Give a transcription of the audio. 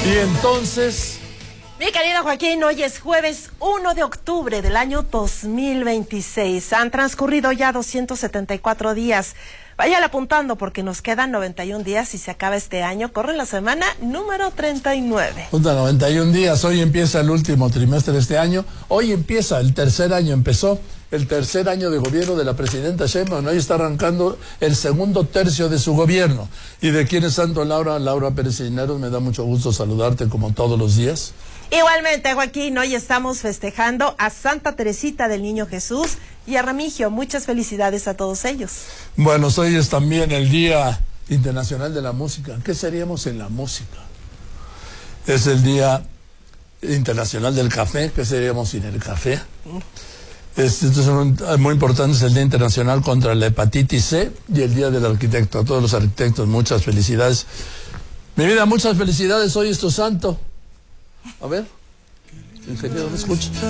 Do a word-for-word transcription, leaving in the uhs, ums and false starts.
Y entonces... Mi querido Joaquín, hoy es jueves uno de octubre del año dos mil veintiséis. Han transcurrido ya doscientos setenta y cuatro días. Váyale apuntando porque nos quedan noventa y un días y se acaba este año. Corre la semana número treinta y nueve. Junta noventa y un días. Hoy empieza el último trimestre de este año. Hoy empieza el tercer año. Empezó el tercer año de gobierno de la presidenta Sheinbaum. Hoy está arrancando el segundo tercio de su gobierno. ¿Y de quién es santo Laura? Laura Pérez Cisneros. Me da mucho gusto saludarte como todos los días. Igualmente, Joaquín, hoy estamos festejando a Santa Teresita del Niño Jesús y a Remigio. Muchas felicidades a todos ellos. Bueno, hoy es también el Día Internacional de la Música. ¿Qué seríamos sin la música? Es el Día Internacional del Café. ¿Qué seríamos sin el café? Esto es un, muy importante, es el Día Internacional contra la Hepatitis C y el Día del Arquitecto. A todos los arquitectos, muchas felicidades. Mi vida, muchas felicidades. Hoy es tu santo. A ver, ingeniero, ¿me escucha?